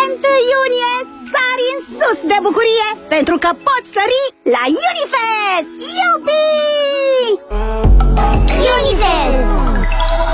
1 iunie sari în sus de bucurie, pentru că poți sări la Unifair!